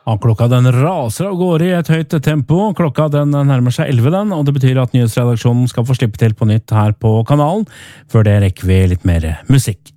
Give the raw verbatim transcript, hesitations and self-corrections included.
Ja, klokka den raser av gårde i et høyt tempo. Klokka den nærmer seg elleve den, og det betyr at nyhetsredaksjonen skal få slippe til på nytt her på kanalen. Før det rekker vi litt mer musikk.